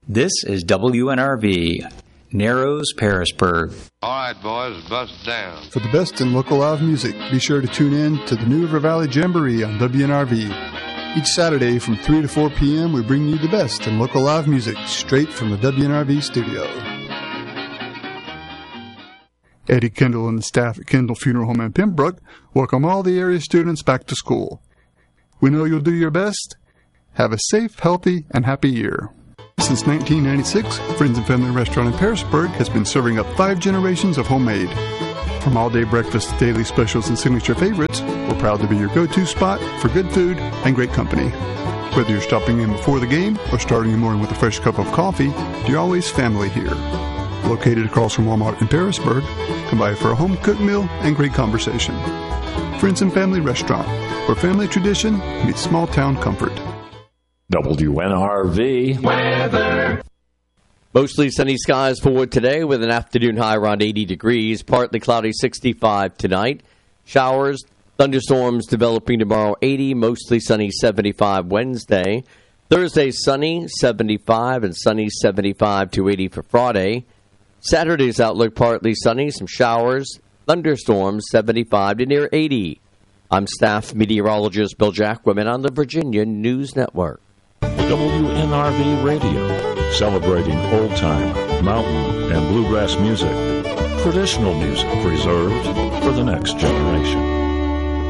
This is WNRV, Narrows, Parisburg. All right, boys, bust down. For the best in local live music, be sure to tune in to the New River Valley Jamboree on WNRV. Each Saturday from 3 to 4 p.m., we bring you the best in local live music straight from the WNRV studio. Eddie Kendall and the staff at Kendall Funeral Home in Pembroke welcome all the area students back to school. We know you'll do your best. Have a safe, healthy, and happy year. Since 1996, Friends and Family Restaurant in Parisburg has been serving up 5 generations of homemade. From all-day breakfast to daily specials and signature favorites, we're proud to be your go-to spot for good food and great company. Whether you're stopping in before the game or starting your morning with a fresh cup of coffee, you're always family here. Located across from Walmart in Parisburg, come by for a home-cooked meal and great conversation. Friends and Family Restaurant, where family tradition meets small-town comfort. WNRV weather. Mostly sunny skies for today with an afternoon high around 80 degrees. Partly cloudy, 65 tonight. Showers, thunderstorms developing tomorrow, 80. Mostly sunny, 75 Wednesday. Thursday, sunny, 75, and sunny, 75 to 80 for Friday. Saturday's outlook, partly sunny, some showers, thunderstorms, 75 to near 80. I'm staff meteorologist Bill Jacquemin on the Virginia News Network. WNRV Radio, celebrating old-time, mountain, and bluegrass music. Traditional music preserved for the next generation.